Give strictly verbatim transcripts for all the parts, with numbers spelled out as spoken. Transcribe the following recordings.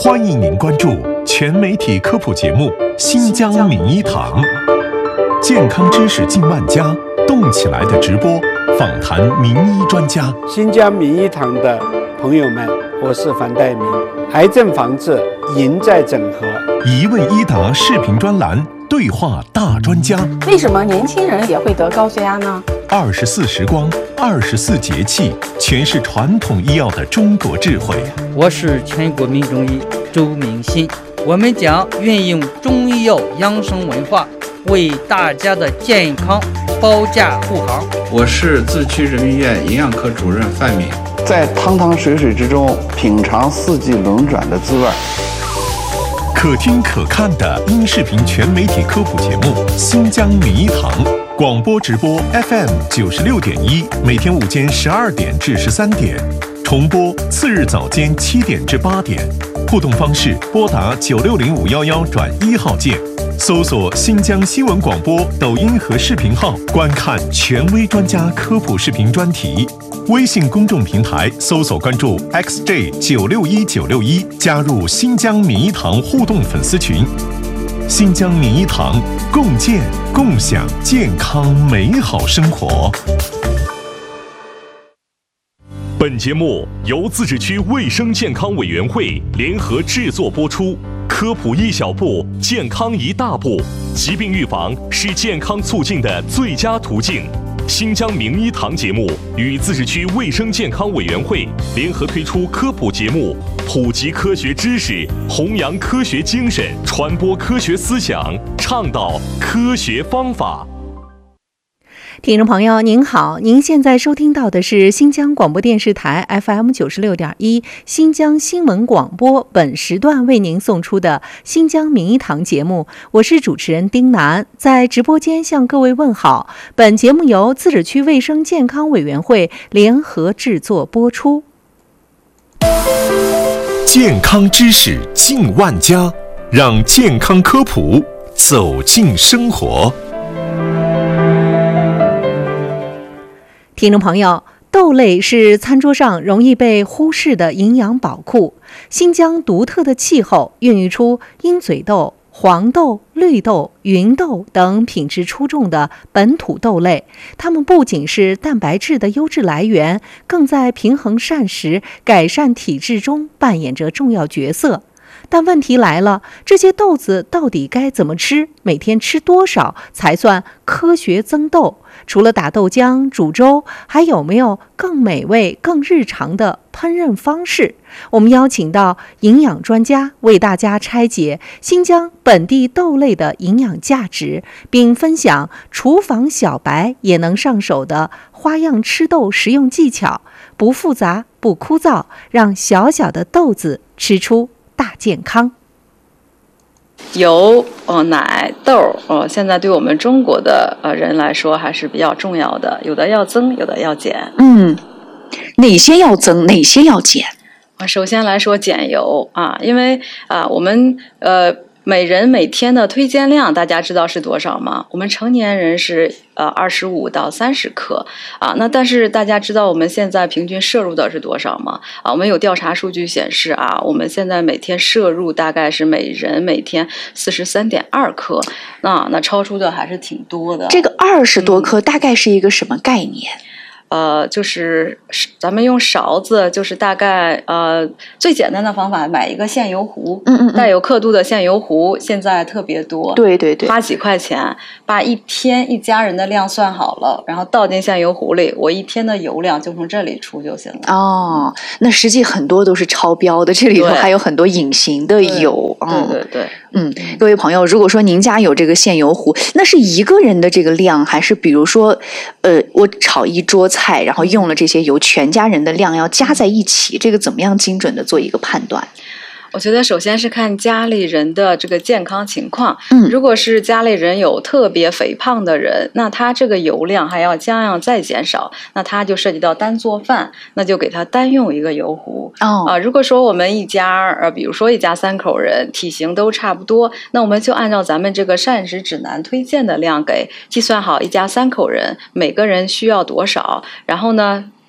欢迎您关注全媒体科普节目《新疆名医堂》，健康知识近万家，动起来的直播，访谈名医专家。 新疆名医堂的朋友们，我是樊岱明。癌症防治赢在整合， 一问一答视频专栏，对话大专家。 为什么年轻人也会得高血压呢？ 二十四时光，二十四节气，诠释传统医药的中国智慧。 我是全国名中医周明新，我们将运用中医药养生文化，为大家的健康保驾护航。 我是自区人民医院营养科主任范敏， 在汤汤水水之中品尝四季轮转的滋味。 可听可看的音视频全媒体科普节目《新疆名医堂》，广播直播 F M 九十六点一，每天午间十二点至十三点，重播次日早间七点至八点。互动方式：拨打九六零五幺幺转一号键，搜索新疆新闻广播抖音和视频号，观看权威专家科普视频专题。微信公众平台搜索关注 X J 九六一九六一，加入新疆名医堂互动粉丝群。新疆名医堂，共建共享健康美好生活。本节目由自治区卫生健康委员会联合制作播出。科普一小步，健康一大步。疾病预防是健康促进的最佳途径。新疆名医堂节目与自治区卫生健康委员会联合推出科普节目，普及科学知识，弘扬科学精神，传播科学思想，倡导科学方法。 听众朋友您好，您现在收听到的是新疆广播电视台 F M 九十六点一新疆新闻广播，本时段为您送出的新疆名医堂节目，我是主持人丁楠，在直播间向各位问好。本节目由自治区卫生健康委员会联合制作播出。 健康知识近万家，让健康科普走进生活。 听众朋友，豆类是餐桌上容易被忽视的营养宝库。新疆独特的气候孕育出鹰嘴豆、黄豆、绿豆、芸豆等品质出众的本土豆类，它们不仅是蛋白质的优质来源，更在平衡膳食、改善体质中扮演着重要角色。但问题来了，这些豆子到底该怎么吃？每天吃多少才算科学增豆？除了打豆浆、煮粥，还有没有更美味、更日常的烹饪方式？我们邀请到营养专家为大家拆解新疆本地豆类的营养价值，并分享厨房小白也能上手的花样吃豆实用技巧，不复杂、不枯燥，让小小的豆子吃出大健康。 油、呃、奶、豆，呃，现在对我们中国的呃人来说还是比较重要的，有的要增，有的要减。 嗯，哪些要增，哪些要减？ 首先来说减油啊，因为啊，我们呃。每人每天的推荐量，大家知道是多少吗？我们成年人是呃二十五到三十克啊。那但是大家知道我们现在平均摄入的是多少吗？啊，我们有调查数据显示啊，我们现在每天摄入大概是每人每天四十三点二克，那那超出的还是挺多的。 这个二十多克大概是一个什么概念？ 嗯呃，就是咱们用勺子，就是大概呃最简单的方法，买一个现油壶，嗯嗯嗯，带有刻度的现油壶，现在特别多， 对对对， 花几块钱，把一天一家人的量算好了，然后倒进现油壶里，我一天的油量就从这里出就行了。 哦，那实际很多都是超标的，这里头还有很多隐形的油。 对对 对, 对， 嗯，各位朋友，如果说您家有这个现油壶，那是一个人的这个量，还是比如说，呃，我炒一桌菜，然后用了这些油，全家人的量要加在一起，这个怎么样精准的做一个判断？ 我觉得首先是看家里人的这个健康情况， 嗯， 如果是家里人有特别肥胖的人，那他这个油量还要将要再减少，那他就涉及到单做饭，那就给他单用一个油壶。 哦， 啊，如果说我们一家呃，比如说一家三口人，体型都差不多，那我们就按照咱们这个膳食指南推荐的量给计算好，一家三口人每个人需要多少，然后呢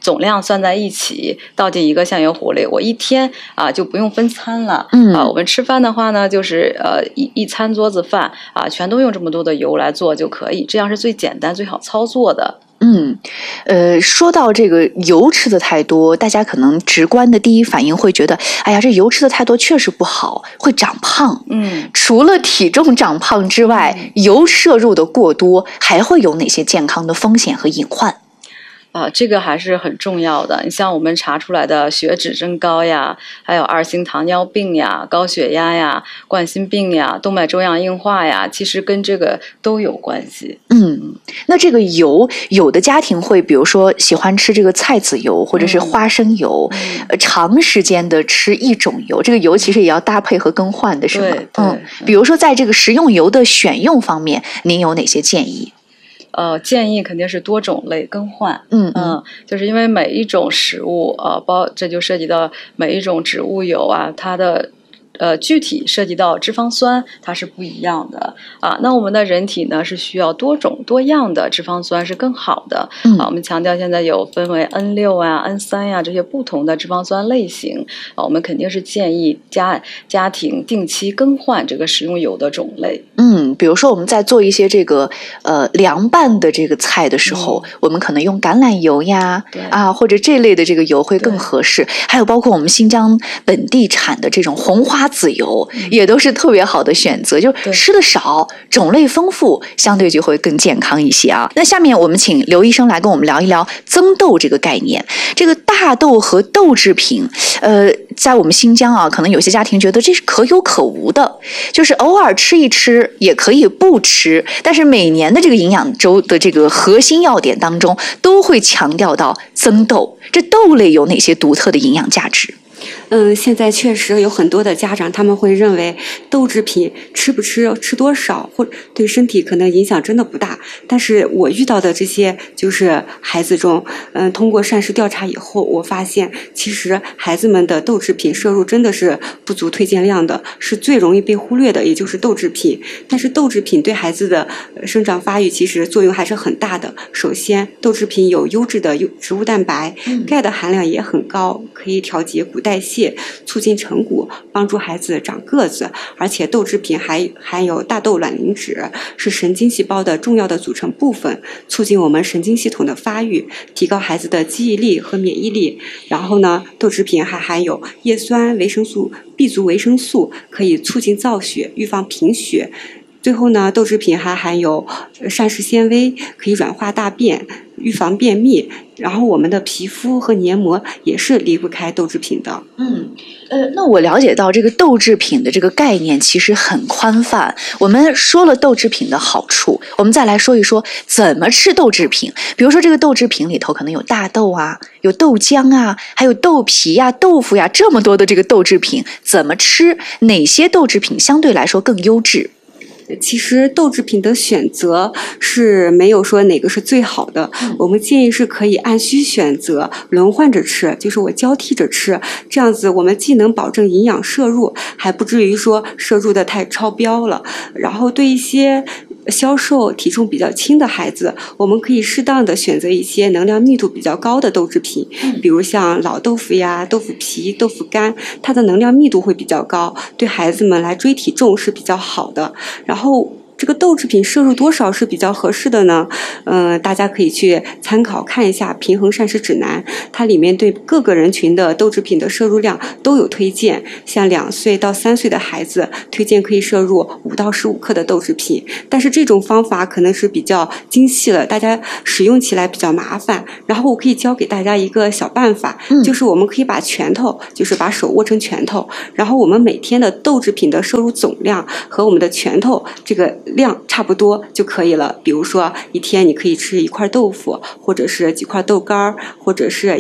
总量算在一起，倒进一个酱油壶里，我一天啊就不用分餐了。 嗯啊，我们吃饭的话呢，就是呃一一餐桌子饭啊，全都用这么多的油来做就可以，这样是最简单、最好操作的。 嗯，呃，说到这个油吃的太多，大家可能直观的第一反应会觉得，哎呀，这油吃的太多确实不好，会长胖。 嗯， 除了体重长胖之外， 嗯、 油摄入的过多还会有哪些健康的风险和隐患？ 啊，这个还是很重要的。你像我们查出来的血脂增高呀，还有二型糖尿病呀、高血压呀、冠心病呀、动脉粥样硬化呀，其实跟这个都有关系。 嗯，那这个油，有的家庭会比如说喜欢吃这个菜籽油或者是花生油， 嗯、 呃，长时间的吃一种油，这个油其实也要搭配和更换的，是吗？ 对对嗯，比如说在这个食用油的选用方面，您有哪些建议？ 呃，建议肯定是多种类更换， 嗯嗯、 呃，就是因为每一种食物，呃，包这就涉及到每一种植物油啊，它的。呃，具体涉及到脂肪酸，它是不一样的啊。那我们的人体呢，是需要多种多样的脂肪酸是更好的、 嗯、 啊。我们强调现在有分为 N 六 啊、N 三 呀、啊、这些不同的脂肪酸类型啊。我们肯定是建议家家庭定期更换这个食用油的种类。 嗯，比如说我们在做一些这个呃凉拌的这个菜的时候，嗯、我们可能用橄榄油呀啊或者这类的这个油会更合适。还有包括我们新疆本地产的这种红花籽油也都是特别好的选择，就吃的少，种类丰富，相对就会更健康一些啊。那下面我们请刘医生来跟我们聊一聊增豆这个概念。这个大豆和豆制品，呃，在我们新疆啊，可能有些家庭觉得这是可有可无的，就是偶尔吃一吃也可以不吃，但是每年的这个营养周的这个核心要点当中，都会强调到增豆。这豆类有哪些独特的营养价值？ 嗯，现在确实有很多的家长，他们会认为豆制品吃不吃、吃多少，或对身体可能影响真的不大。但是我遇到的这些就是孩子中，嗯，通过膳食调查以后，我发现其实孩子们的豆制品摄入真的是不足推荐量的，是最容易被忽略的，也就是豆制品。但是豆制品对孩子的生长发育其实作用还是很大的。首先，豆制品有优质的植物蛋白，钙的含量也很高，可以调节骨代谢。促进成骨，帮助孩子长个子，而且豆制品还含有大豆卵磷脂，是神经细胞的重要的组成部分，促进我们神经系统的发育，提高孩子的记忆力和免疫力。然后呢，豆制品还含有叶酸、维生素、B 族维生素，可以促进造血，预防贫血。最后呢，豆制品还含有膳食纤维，可以软化大便，预防便秘。然后我们的皮肤和黏膜也是离不开豆制品的。 嗯，呃，那我了解到这个豆制品的这个概念其实很宽泛。我们说了豆制品的好处，我们再来说一说怎么吃豆制品。比如说这个豆制品里头可能有大豆啊，有豆浆啊，还有豆皮呀、豆腐呀，这么多的这个豆制品，怎么吃？哪些豆制品相对来说更优质？ 其实豆制品的选择是没有说哪个是最好的，嗯、我们建议是可以按需选择，轮换着吃，就是我交替着吃，这样子我们既能保证营养摄入，还不至于说摄入的太超标了。然后对一些消瘦、体重比较轻的孩子，我们可以适当的选择一些能量密度比较高的豆制品，嗯、比如像老豆腐呀、豆腐皮、豆腐干，它的能量密度会比较高，对孩子们来追体重是比较好的。然后这个豆制品摄入多少是比较合适的呢？呃，大家可以去参考看一下《平衡膳食指南》，它里面对各个人群的豆制品的摄入量都有推荐。像两岁到三岁的孩子，推荐可以摄入五到十五克的豆制品。但是这种方法可能是比较精细了，大家使用起来比较麻烦。然后我可以教给大家一个小办法，嗯、就是我们可以把拳头，就是把手握成拳头，然后我们每天的豆制品的摄入总量和我们的拳头这个量差不多就可以了。比如说一天你可以吃一块豆腐，或者是几块豆干，或者是一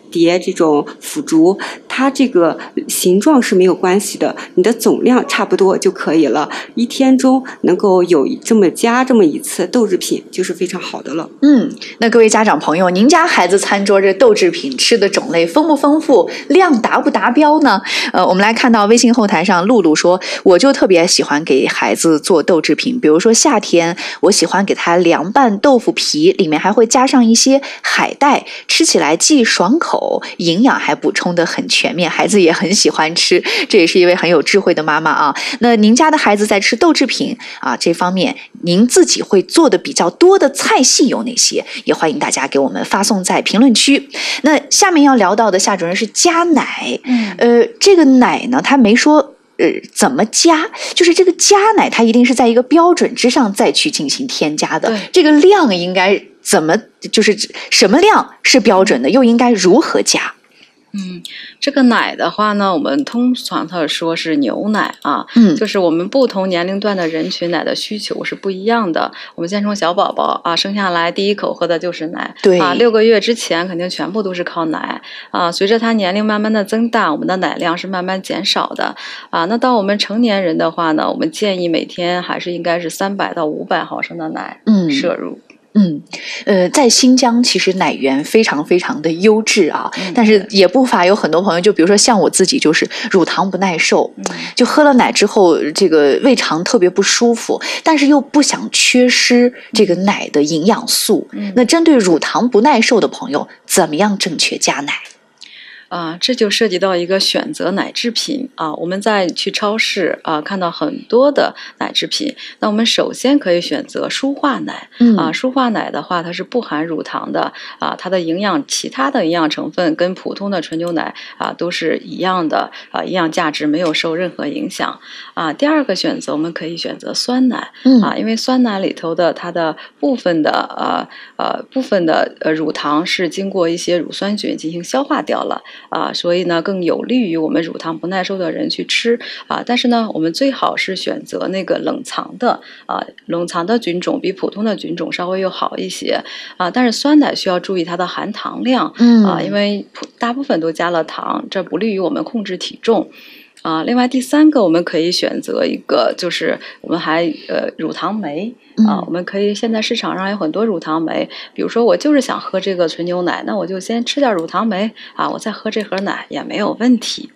叠这种腐竹，它这个形状是没有关系的，你的总量差不多就可以了。一天中能够有这么加这么一次豆制品，就是非常好的了。 嗯，那各位家长朋友，您家孩子餐桌这豆制品吃的种类丰不丰富，量达不达标呢？呃，我们来看到微信后台上露露说，我就特别喜欢给孩子做豆制品，比如说夏天，我喜欢给他凉拌豆腐皮，里面还会加上一些海带，吃起来既爽口，营养还补充的很全面，孩子也很喜欢吃。这也是一位很有智慧的妈妈啊。那您家的孩子在吃豆制品啊这方面，您自己会做的比较多的菜系有哪些？也欢迎大家给我们发送在评论区。那下面要聊到的夏主任是加奶，嗯，呃，这个奶呢，他没说。呃，怎么加？就是这个加奶，它一定是在一个标准之上再去进行添加的。这个量应该怎么，就是什么量是标准的，又应该如何加？ 嗯，这个奶的话呢，我们通常的说是牛奶啊， 嗯， 就是我们不同年龄段的人群奶的需求是不一样的。我们先从小宝宝啊生下来第一口喝的就是奶， 对啊，六个月之前肯定全部都是靠奶啊。随着他年龄慢慢的增大，我们的奶量是慢慢减少的啊。那到我们成年人的话呢，我们建议每天还是应该是三百到五百毫升的奶摄入。 嗯嗯，呃，在新疆其实奶源非常非常的优质啊， 嗯、 但是也不乏有很多朋友，就比如说像我自己，就是乳糖不耐受， 嗯、 就喝了奶之后，这个胃肠特别不舒服，但是又不想缺失这个奶的营养素。 嗯、 那针对乳糖不耐受的朋友，怎么样正确加奶？ 啊，这就涉及到一个选择奶制品啊。我们在去超市啊看到很多的奶制品，那我们首先可以选择舒化奶。 嗯啊，舒化奶的话，它是不含乳糖的啊，它的营养其他的营养成分跟普通的纯牛奶啊都是一样的啊，营养价值没有受任何影响啊。第二个选择，我们可以选择酸奶。 嗯啊，因为酸奶里头的它的部分的呃呃部分的呃乳糖是经过一些乳酸菌进行消化掉了。啊，所以呢，更有利于我们乳糖不耐受的人去吃啊。但是呢，我们最好是选择那个冷藏的啊，冷藏的菌种比普通的菌种稍微又好一些啊。但是酸奶需要注意它的含糖量， 嗯啊，因为大部分都加了糖，这不利于我们控制体重。啊，另外第三个我们可以选择一个，就是我们还呃乳糖酶啊，我们可以现在市场上有很多乳糖酶，比如说我就是想喝这个纯牛奶，那我就先吃点乳糖酶啊，我再喝这盒奶也没有问题。